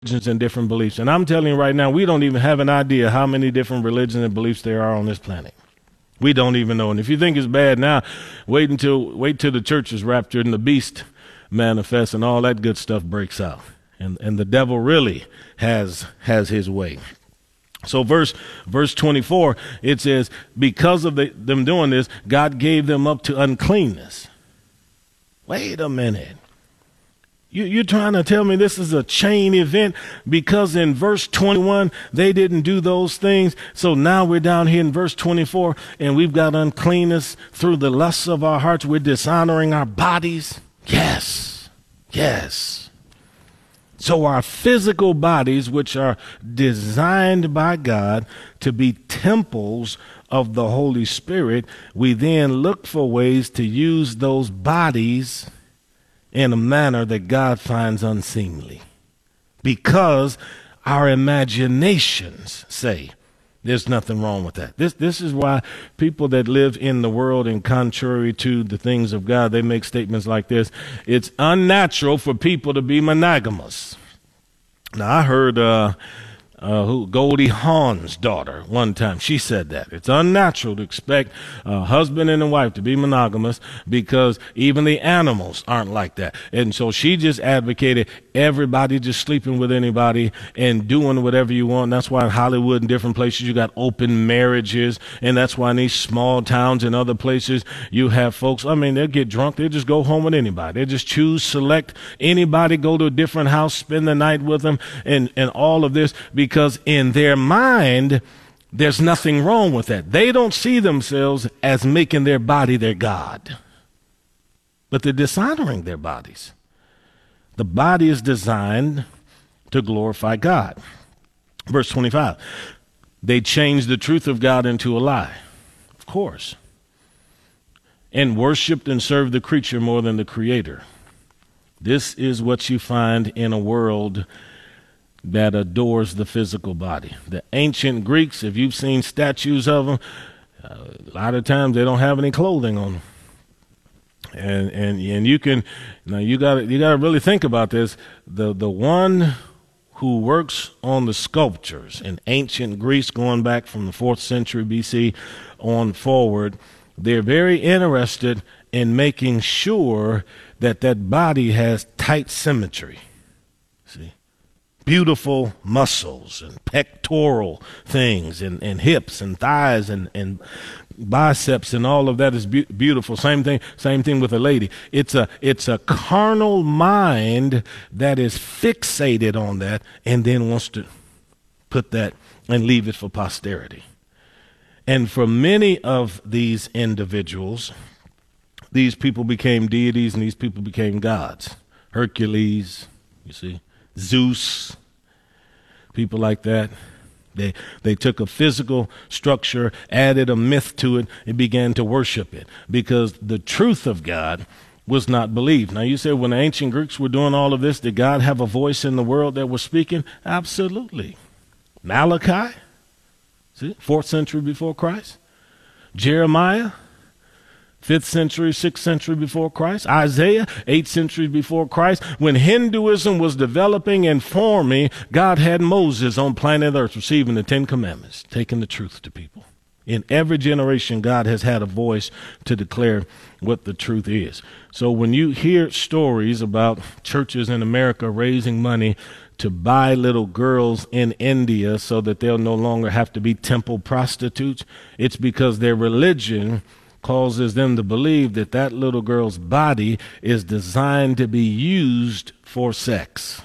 religions and different beliefs. And I'm telling you right now, we don't even have an idea how many different religions and beliefs there are on this planet. We don't even know. And if you think it's bad now, wait till the church is raptured and the beast manifests and all that good stuff breaks out. And the devil really has his way. So verse 24, it says, because of them doing this, God gave them up to uncleanness. Wait a minute. You're trying to tell me this is a chain event because in verse 21, they didn't do those things. So now we're down here in verse 24 and we've got uncleanness through the lusts of our hearts. We're dishonoring our bodies. Yes. So our physical bodies, which are designed by God to be temples of the Holy Spirit, we then look for ways to use those bodies in a manner that God finds unseemly, because our imaginations say there's nothing wrong with that. This is why people that live in the world and contrary to the things of God, they make statements like this. It's unnatural for people to be monogamous. Now, I heard Goldie Hawn's daughter one time, she said that it's unnatural to expect a husband and a wife to be monogamous because even the animals aren't like that. And so she just advocated everybody just sleeping with anybody and doing whatever you want. And that's why in Hollywood and different places you got open marriages, and that's why in these small towns and other places you have folks, I mean, they'll get drunk, they'll just go home with anybody. They just select anybody, go to a different house, spend the night with them, and all of this, because in their mind, there's nothing wrong with that. They don't see themselves as making their body their God, but they're dishonoring their bodies. The body is designed to glorify God. Verse 25, they changed the truth of God into a lie, of course, and worshiped and served the creature more than the Creator. This is what you find in a world that adores the physical body. The ancient Greeks, if you've seen statues of them, a lot of times they don't have any clothing on them. And you can, now you gotta really think about this. The one who works on the sculptures in ancient Greece, going back from the 4th century BC on forward, they're very interested in making sure that body has tight symmetry. See? Beautiful muscles and pectoral things and hips and thighs and biceps and all of that is beautiful. Same thing with a lady. It's a carnal mind that is fixated on that and then wants to put that and leave it for posterity. And for many of these individuals, these people became deities and these people became gods. Hercules, you see, Zeus, people like that. They took a physical structure, added a myth to it, and began to worship it because the truth of God was not believed. Now you say, when the ancient Greeks were doing all of this, did God have a voice in the world that was speaking? Absolutely. Malachi, see, 4th century before Christ. Jeremiah, 5th century, 6th century before Christ. Isaiah, 8th century before Christ. When Hinduism was developing and forming, God had Moses on planet Earth receiving the 10 Commandments, taking the truth to people. In every generation, God has had a voice to declare what the truth is. So when you hear stories about churches in America raising money to buy little girls in India so that they'll no longer have to be temple prostitutes, it's because their religion causes them to believe that little girl's body is designed to be used for sex.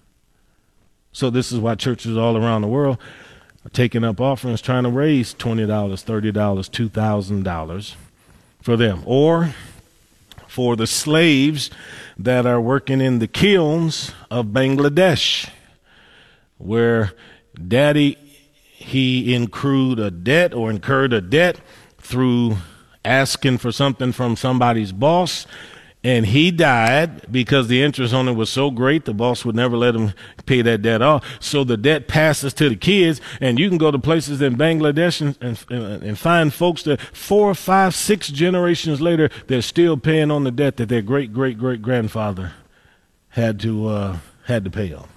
So this is why churches all around the world are taking up offerings trying to raise $20, $30, $2,000 for them. Or for the slaves that are working in the kilns of Bangladesh, where daddy, he incurred a debt through asking for something from somebody's boss, and he died because the interest on it was so great the boss would never let him pay that debt off. So the debt passes to the kids, and you can go to places in Bangladesh and find folks that 4, 5, 6 generations later, they're still paying on the debt that their great grandfather had to pay on.